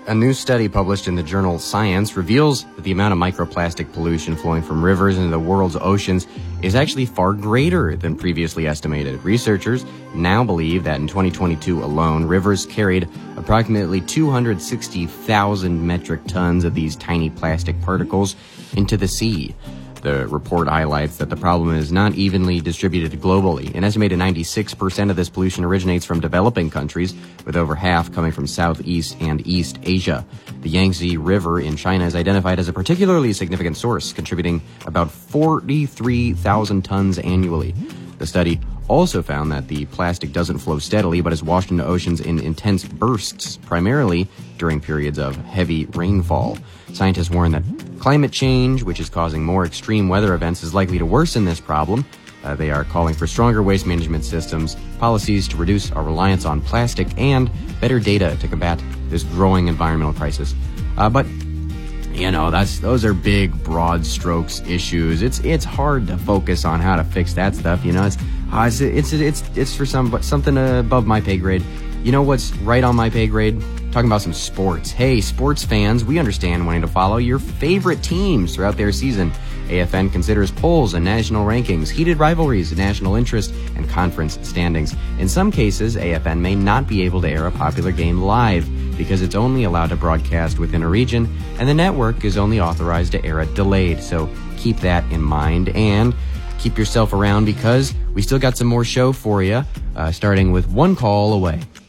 A new study published in the journal Science reveals that the amount of microplastic pollution flowing from rivers into the world's oceans is actually far greater than previously estimated. Researchers now believe that in 2022 alone, rivers carried approximately 260,000 metric tons of these tiny plastic particles into the sea. The report highlights that the problem is not evenly distributed globally. An estimated 96% of this pollution originates from developing countries, with over half coming from Southeast and East Asia. The Yangtze River in China is identified as a particularly significant source, contributing about 43,000 tons annually. The study also found that the plastic doesn't flow steadily, but is washed into oceans in intense bursts, primarily during periods of heavy rainfall. Scientists warn that climate change, which is causing more extreme weather events, is likely to worsen this problem. They are calling for stronger waste management systems, policies to reduce our reliance on plastic, and better data to combat this growing environmental crisis. But those are big, broad strokes issues. It's hard to focus on how to fix that stuff. It's for something above my pay grade. You know what's right on my pay grade? Talking about some sports. Hey, sports fans, we understand wanting to follow your favorite teams throughout their season. AFN considers polls and national rankings, heated rivalries, national interest, and conference standings. In some cases, AFN may not be able to air a popular game live because it's only allowed to broadcast within a region, and the network is only authorized to air it delayed. So keep that in mind and keep yourself around because we still got some more show for you, starting with one call away.